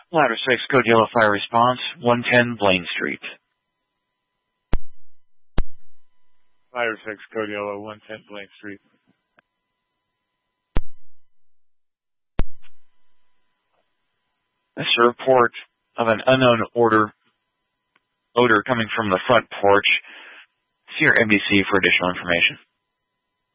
Ladder 6, Code Yellow Fire Response, 110 Blaine Street. Ladder 6, Code Yellow, 110 Blaine Street. This is a report of an unknown odor coming from the front porch. See your MDC for additional information.